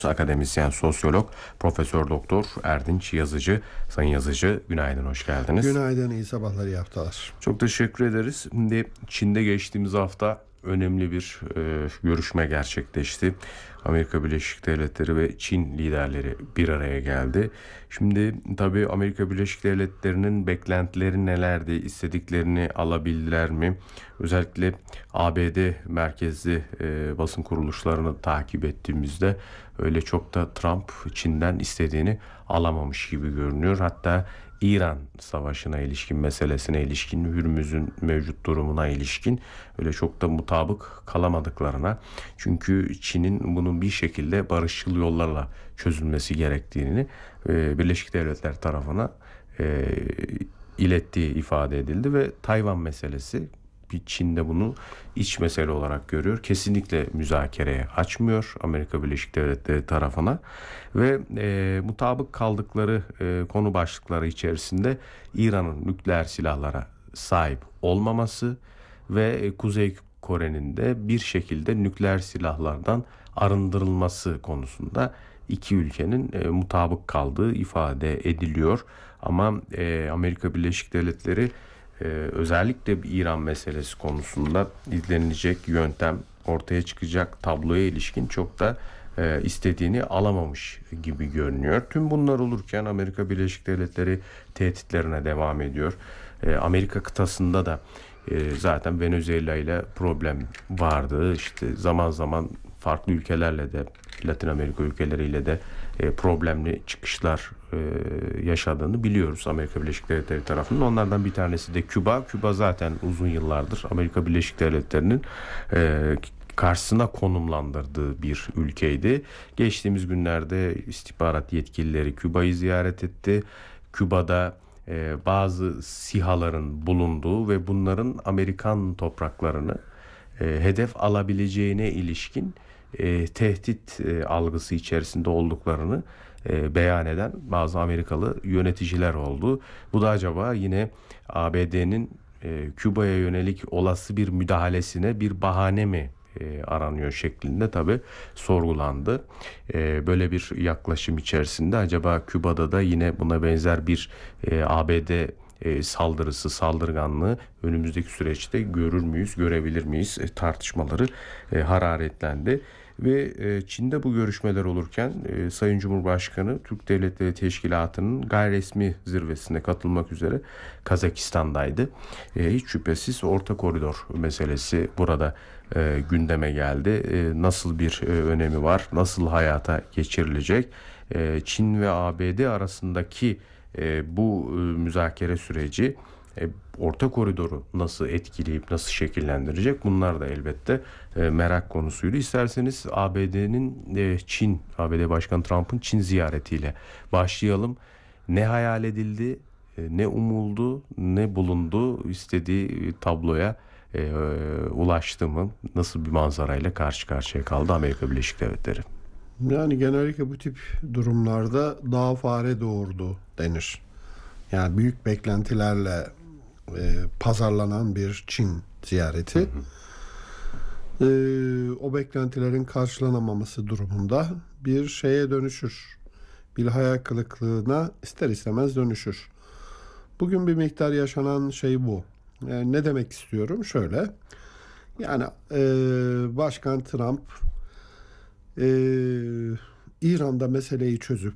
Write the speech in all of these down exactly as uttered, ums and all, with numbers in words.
Akademisyen, sosyolog, Profesör Doktor Erdinç Yazıcı. Sayın Yazıcı, günaydın, hoş geldiniz. Günaydın, iyi sabahlar, iyi haftalar. Çok teşekkür ederiz. Şimdi Çin'de geçtiğimiz hafta önemli bir e, görüşme gerçekleşti. Amerika Birleşik Devletleri ve Çin liderleri bir araya geldi. Şimdi tabii Amerika Birleşik Devletleri'nin beklentileri nelerdi? İstediklerini alabildiler mi? Özellikle A B D merkezli e, basın kuruluşlarını takip ettiğimizde öyle çok da Trump Çin'den istediğini alamamış gibi görünüyor. Hatta İran savaşına ilişkin, meselesine ilişkin, Hürmüz'ün mevcut durumuna ilişkin öyle çok da mutabık kalamadıklarına, çünkü Çin'in bunun bir şekilde barışçıl yollarla çözülmesi gerektiğini e, Birleşik Devletler tarafına e, ilettiği ifade edildi ve Tayvan meselesi, bir Çin'de bunu iç mesele olarak görüyor. Kesinlikle müzakereye açmıyor Amerika Birleşik Devletleri tarafına ve e, mutabık kaldıkları e, konu başlıkları içerisinde İran'ın nükleer silahlara sahip olmaması ve e, Kuzey Kore'nin de bir şekilde nükleer silahlardan arındırılması konusunda iki ülkenin e, mutabık kaldığı ifade ediliyor. Ama e, Amerika Birleşik Devletleri Ee, özellikle İran meselesi konusunda izlenilecek yöntem, ortaya çıkacak tabloya ilişkin çok da e, istediğini alamamış gibi görünüyor. Tüm bunlar olurken Amerika Birleşik Devletleri tehditlerine devam ediyor. E, Amerika kıtasında da e, zaten Venezuela ile problem vardı. İşte zaman zaman farklı ülkelerle de, Latin Amerika ülkeleriyle de e, problemli çıkışlar e, yaşadığını biliyoruz Amerika Birleşik Devletleri tarafından. Onlardan bir tanesi de Küba. Küba zaten uzun yıllardır Amerika Birleşik Devletleri'nin e, karşısına konumlandırdığı bir ülkeydi. Geçtiğimiz günlerde istihbarat yetkilileri Küba'yı ziyaret etti. Küba'da e, bazı SİHA'ların bulunduğu ve bunların Amerikan topraklarını e, hedef alabileceğine ilişkin e, tehdit e, algısı içerisinde olduklarını e, beyan eden bazı Amerikalı yöneticiler oldu. Bu da acaba yine A B D'nin e, Küba'ya yönelik olası bir müdahalesine bir bahane mi e, aranıyor şeklinde tabii sorgulandı. E, böyle bir yaklaşım içerisinde acaba Küba'da da yine buna benzer bir e, A B D e, saldırısı, saldırganlığı önümüzdeki süreçte görür müyüz, görebilir miyiz e, tartışmaları e, hararetlendi. Ve e, Çin'de bu görüşmeler olurken e, Sayın Cumhurbaşkanı Türk Devletleri Teşkilatı'nın gayri resmi zirvesine katılmak üzere Kazakistan'daydı. E, hiç şüphesiz Orta Koridor meselesi burada e, gündeme geldi. E, nasıl bir e, önemi var, nasıl hayata geçirilecek? E, Çin ve A B D arasındaki e, bu e, müzakere süreci E, Orta Koridoru nasıl etkileyip nasıl şekillendirecek? Bunlar da elbette e, merak konusuydu. İsterseniz A B D'nin e, Çin, A B D Başkanı Trump'ın Çin ziyaretiyle başlayalım. Ne hayal edildi, e, ne umuldu, ne bulundu, istediği tabloya e, ulaştı mı? Nasıl bir manzarayla karşı karşıya kaldı Amerika Birleşik Devletleri? Yani genellikle bu tip durumlarda dağ fare doğurdu denir. Yani büyük beklentilerle e, pazarlanan bir Çin ziyareti. Hı hı. E, o beklentilerin karşılanamaması durumunda bir şeye dönüşür. Bir hayal kırıklığına ister istemez dönüşür. Bugün bir miktar yaşanan şey bu. Yani ne demek istiyorum? Şöyle. Yani e, Başkan Trump e, İran'da meseleyi çözüp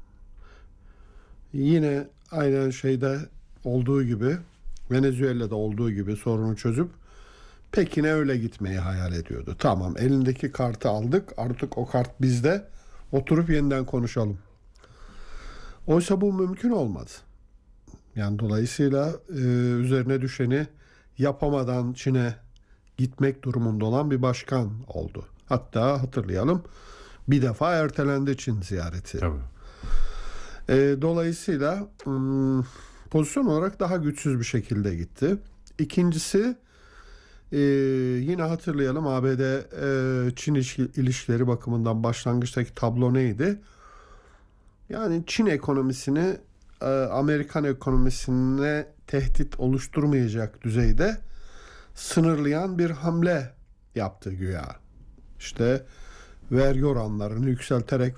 yine aynen şeyde olduğu gibi, Venezuela'da olduğu gibi sorunu çözüp Pekin'e öyle gitmeyi hayal ediyordu. Tamam, elindeki kartı aldık, artık o kart bizde, oturup yeniden konuşalım. Oysa bu mümkün olmadı. Yani dolayısıyla e, üzerine düşeni yapamadan Çin'e gitmek durumunda olan bir başkan oldu. Hatta hatırlayalım, bir defa ertelendi Çin ziyareti. Tabii. E, dolayısıyla ım, pozisyon olarak daha güçsüz bir şekilde gitti. İkincisi e, yine hatırlayalım, A B D e, Çin ilişkileri bakımından başlangıçtaki tablo neydi? Yani Çin ekonomisini e, Amerikan ekonomisine tehdit oluşturmayacak düzeyde sınırlayan bir hamle yaptı güya. İşte vergi oranlarını yükselterek